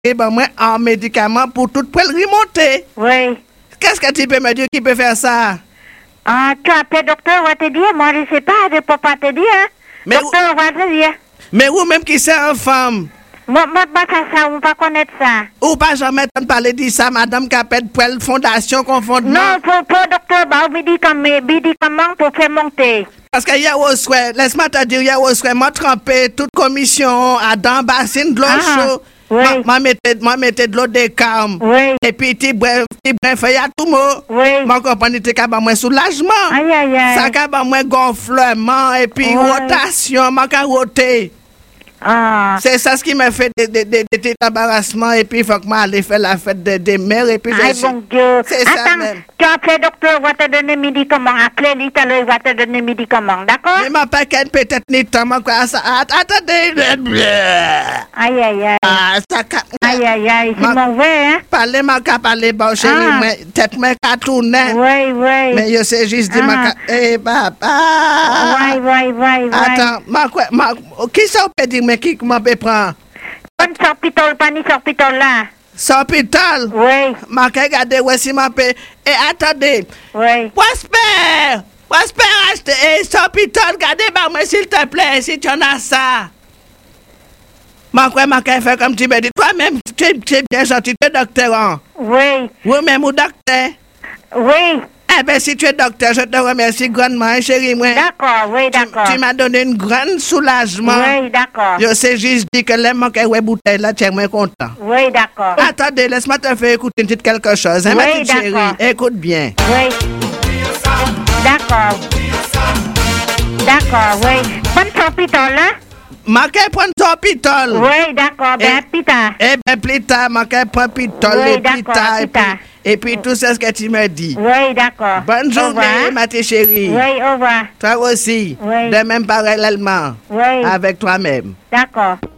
moi un médicament pour tout poil remonter. Oui. Qu'est-ce que tu peux me dire qui peut faire ça? Ah, tu appelles docteur, on va te dire. Moi, je sais pas, je peux pas te dire. Mais docteur, on va te dire. Mais vous même qui c'est une femme? Moi, ça, on va connaître ça. Ou pas jamais t'en parler de ça, madame Capet Poil Fondation Confondement? Non, pour docteur, bah, médicament pour faire monter. Parce que hier au soir, laisse-moi te dire, hier au soir, m'a trempé toute commission à dans bassine de l'eau chaude. Oui. Moi mettais de l'eau de calme. Oui. Et puis tu bref fait à tout mot. Oui. Moi comprendre que tu as moins soulagement. Aïe, aïe, aïe. Ça a moins gonflement et puis rotation, moi ka roter. Ah. C'est ça ce qui m'a fait des embarrassements et puis il faut que moi aller faire la fête des mères et puis Aïe, mon Dieu. c'est ça Attends, même. tu as appelé docteur, va te donner médicaments. Appelez-lui, tout à l'heure, il va te donner médicaments, d'accord? Mais ma paquet peut-être ni temps, moi quoi ça. Attendez. Aïe, aïe, aïe. Ah, ça Aïe, aïe, aïe, c'est mauvais, hein? parler ma ka parler bon chérie, moi tête moi ka tourner. Oui, oui. Mais je sais juste dire ma eh papa. Oui. Attends, qui ça peut dire mais qui m'en peut prendre? Pas de sorpitol, pas ni sorpitol là. Hôpital. Oui. Ma ka regarder ouais si m'a peut. Et attendez. Oui. Prosper acheter hôpital, regardez bah moi s'il te plaît si tu en as ça. Ma ka faire comme tu me dis toi-même tu es bien gentil, tu es docteur. Hein? Oui. Oui-même ou docteur? Oui. Eh bien, si tu es docteur, je te remercie grandement, chérie. Moi. D'accord, oui, d'accord. Tu m'as donné un grand soulagement. Oui, d'accord. Je sais juste dire que les manques de bouteille là, tu es moins content. Oui, d'accord. Attendez, laisse-moi te faire écouter une petite quelque chose. Hein, ma Oui, petite chérie, d'accord. écoute bien. Oui. D'accord. D'accord, oui. Pas de sorpitol là? Ma qu'elle prend ton pitol. Oui, d'accord, bien, pita. Eh bien, plus tard, ma qu'elle prend pitol, Oui, et d'accord, pita, pita. et puis tout ça ce que tu me dis. Oui, d'accord. Bonne Au journée, revoir. ma petite chérie. Oui, au revoir. Toi aussi. Oui. De même parallèlement. Oui. Avec toi-même. D'accord.